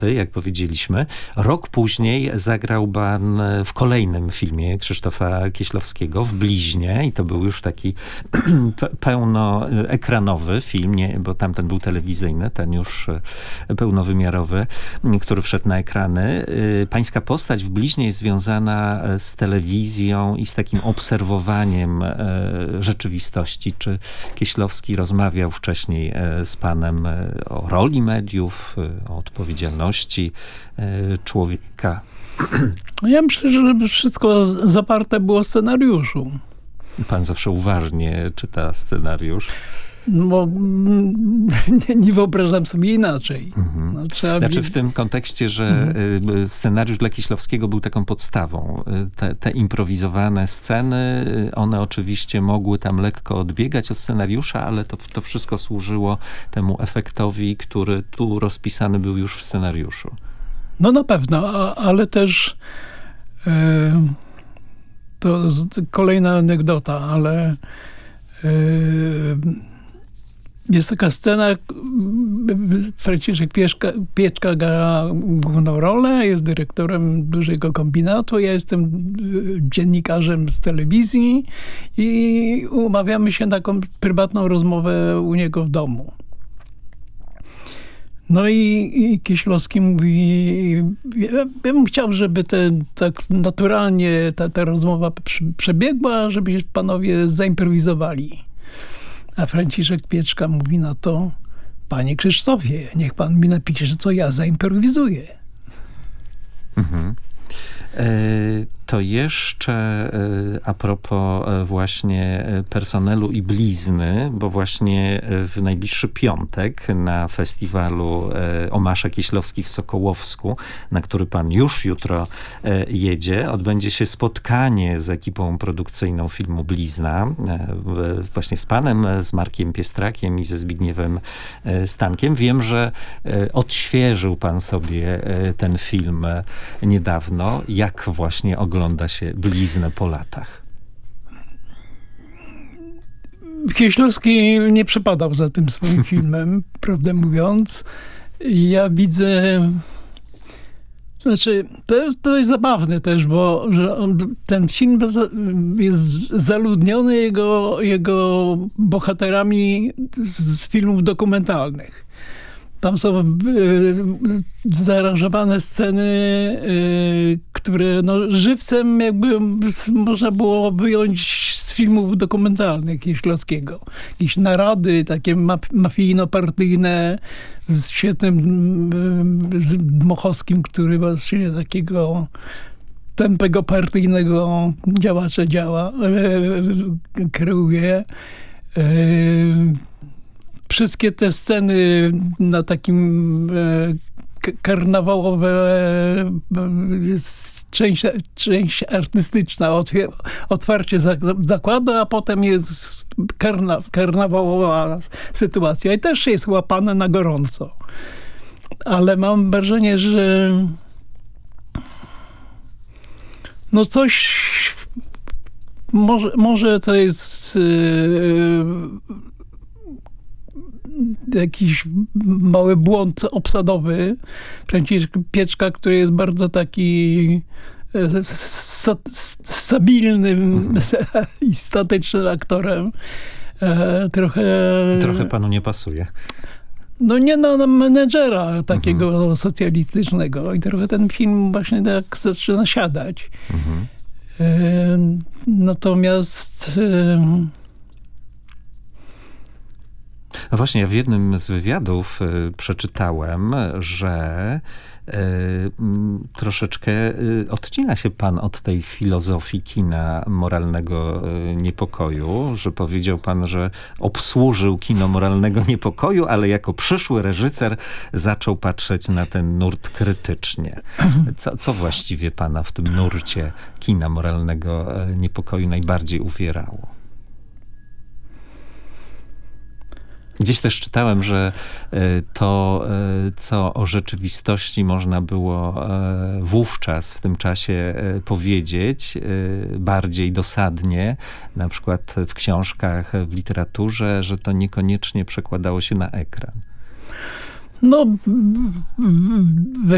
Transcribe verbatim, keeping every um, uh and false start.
jak powiedzieliśmy. Rok później zagrał pan w kolejnym filmie Krzysztofa Kieślowskiego, w Bliźnie, i to był już taki pełnoekranowy film, nie, bo tamten był telewizyjny, ten już pełnowymiarowy, który wszedł na ekrany. Pańska postać w Bliźnie jest związana z telewizją i z takim obserwowaniem rzeczywistości. Czy Kieślowski rozmawiał wcześniej z panem o roli mediów, o odpowiedzialności człowieka? Ja myślę, że wszystko zaparte było w scenariuszu. Pan zawsze uważnie czyta scenariusz. No, nie, nie wyobrażam sobie inaczej. Mhm. No, trzeba znaczy wiedzieć... w tym kontekście, że mhm. scenariusz dla Kieślowskiego był taką podstawą. Te, te improwizowane sceny, one oczywiście mogły tam lekko odbiegać od scenariusza, ale to, to wszystko służyło temu efektowi, który tu rozpisany był już w scenariuszu. No na pewno, a, ale też e, to z, kolejna anegdota, ale e, jest taka scena, Franciszek Pieczka, Pieczka gra główną rolę, jest dyrektorem dużego kombinatu, ja jestem dziennikarzem z telewizji i umawiamy się na taką prywatną rozmowę u niego w domu. No i, i Kieślowski mówi, ja, ja bym chciał, żeby ten, tak naturalnie ta, ta rozmowa przebiegła, żeby panowie zaimprowizowali. A Franciszek Pieczka mówi na to: panie Krzysztofie, niech pan mi napisze, co ja zaimprowizuję. Mhm. To jeszcze a propos właśnie personelu i blizny, bo właśnie w najbliższy piątek na festiwalu Omasza Kieślowski w Sokołowsku, na który pan już jutro jedzie, odbędzie się spotkanie z ekipą produkcyjną filmu Blizna, właśnie z panem, z Markiem Piestrakiem i ze Zbigniewem Stankiem. Wiem, że odświeżył pan sobie ten film niedawno. Jak właśnie ogląda się Bliznę po latach? Kieślowski nie przepadał za tym swoim filmem, prawdę mówiąc. Ja widzę... Znaczy, to jest, to jest zabawne też, bo że on, ten film jest zaludniony jego, jego bohaterami z filmów dokumentalnych. Tam są y, zaaranżowane sceny, y, które no, żywcem jakby można było wyjąć z filmów dokumentalnych Kieślowskiego. Jakieś narady takie maf- mafijno-partyjne z świetnym y, z Dmochowskim, który właśnie takiego tępego partyjnego działacza działa, y, kreuje. Y, Wszystkie te sceny na takim e, karnawałowe jest część, część artystyczna, otwarcie zakładu, a potem jest karna, karnawałowa sytuacja i też jest łapane na gorąco. Ale mam wrażenie, że no coś może, może to jest yy, jakiś mały błąd obsadowy. Franciszek Pieczka, który jest bardzo taki sta stabilnym mm-hmm. i statycznym aktorem. E, trochę... Trochę panu nie pasuje. No nie na, na menedżera takiego mm-hmm. socjalistycznego. I trochę ten film właśnie tak zaczyna siadać. Mm-hmm. e, natomiast... E, No właśnie, ja w jednym z wywiadów y, przeczytałem, że y, y, troszeczkę y, odcina się pan od tej filozofii kina moralnego y, niepokoju, że powiedział pan, że obsłużył kino moralnego niepokoju, ale jako przyszły reżyser zaczął patrzeć na ten nurt krytycznie. Co, co właściwie pana w tym nurcie kina moralnego y, niepokoju najbardziej uwierało? Gdzieś też czytałem, że to, co o rzeczywistości można było wówczas, w tym czasie powiedzieć bardziej dosadnie, na przykład w książkach, w literaturze, że to niekoniecznie przekładało się na ekran. No, we